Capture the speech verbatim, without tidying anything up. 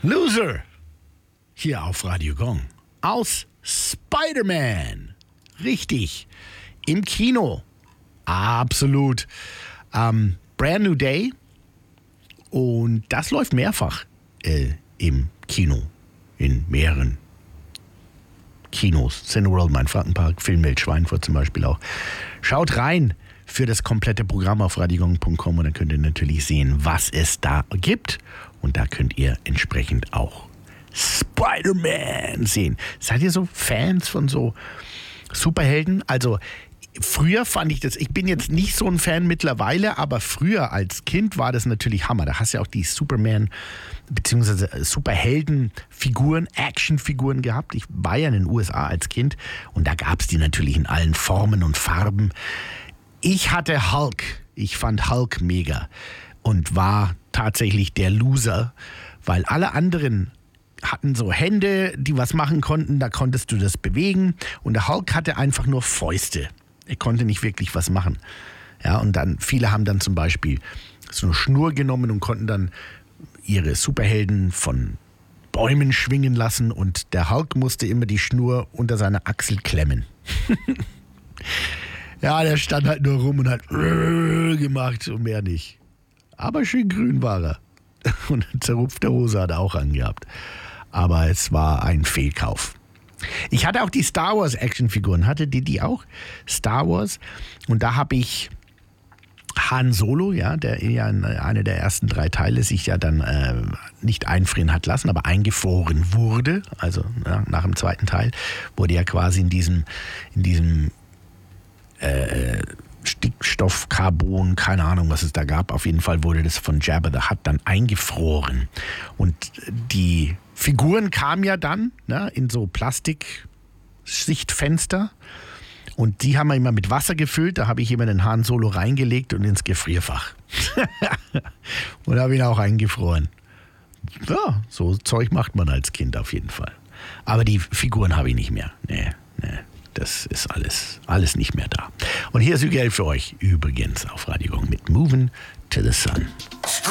Loser. Hier auf Radio Gong. Aus Spider-Man. Richtig. Im Kino. Absolut. Ähm, Brand New Day. Und das läuft mehrfach äh, im Kino. In mehreren Kinos. Cineworld, Main-Frankenpark, Filmwelt, Schweinfurt zum Beispiel auch. Schaut rein für das komplette Programm auf radiogong punkt com und dann könnt ihr natürlich sehen, was es da gibt. Und da könnt ihr entsprechend auch Spider-Man sehen. Seid ihr so Fans von so Superhelden? Also früher fand ich das, ich bin jetzt nicht so ein Fan mittlerweile, aber früher als Kind war das natürlich Hammer. Da hast du ja auch die Superman bzw. Superheldenfiguren, Actionfiguren gehabt. Ich war ja in den U S A als Kind und da gab es die natürlich in allen Formen und Farben. Ich hatte Hulk. Ich fand Hulk mega und war tatsächlich der Loser, weil alle anderen hatten so Hände, die was machen konnten, da konntest du das bewegen und der Hulk hatte einfach nur Fäuste. Er konnte nicht wirklich was machen. Ja, und dann, viele haben dann zum Beispiel so eine Schnur genommen und konnten dann ihre Superhelden von Bäumen schwingen lassen und der Hulk musste immer die Schnur unter seine Achsel klemmen. Ja, der stand halt nur rum und hat gemacht und mehr nicht. Aber schön grün war er. Und eine zerrupfte Hose hat er auch angehabt. Aber es war ein Fehlkauf. Ich hatte auch die Star Wars Actionfiguren. Hattet ihr die auch? Star Wars. Und da habe ich Han Solo, ja, der ja in einer der ersten drei Teile sich ja dann äh, nicht einfrieren hat lassen, aber eingefroren wurde. Also ja, nach dem zweiten Teil wurde ja quasi in diesem, in diesem äh, Stickstoff, Carbon, keine Ahnung, was es da gab. Auf jeden Fall wurde das von Jabba the Hutt dann eingefroren. Und die Figuren kamen ja dann ne, in so Plastik-Sichtfenster. Und die haben wir immer mit Wasser gefüllt. Da habe ich immer den Han Solo reingelegt und ins Gefrierfach. Und habe ihn auch eingefroren. Ja, so Zeug macht man als Kind auf jeden Fall. Aber die Figuren habe ich nicht mehr. Nee, nee. Das ist alles, alles nicht mehr da. Und hier ist Hügel für euch übrigens auf Radio Gong mit Movin' to the Sun.